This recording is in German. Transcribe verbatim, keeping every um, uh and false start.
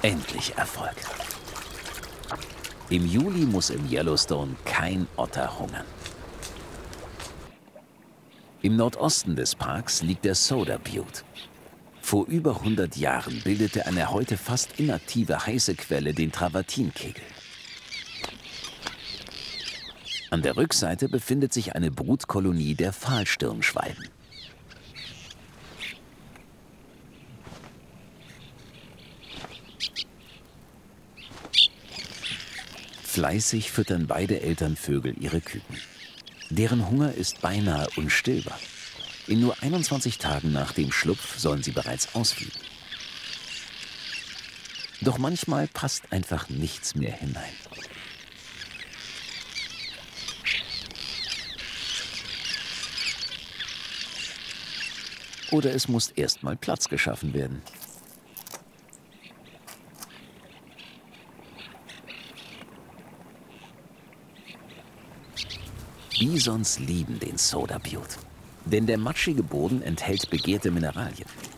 Endlich Erfolg. Im Juli muss im Yellowstone kein Otter hungern. Im Nordosten des Parks liegt der Soda Butte. Vor über hundert Jahren bildete eine heute fast inaktive heiße Quelle den Travertinkegel. An der Rückseite befindet sich eine Brutkolonie der Pfahlstirnschwalben. Fleißig füttern beide Elternvögel ihre Küken. Deren Hunger ist beinahe unstillbar. In nur einundzwanzig Tagen nach dem Schlupf sollen sie bereits ausfliegen. Doch manchmal passt einfach nichts mehr hinein. Oder es muss erst mal Platz geschaffen werden. Bisons lieben den Soda Butte, denn der matschige Boden enthält begehrte Mineralien.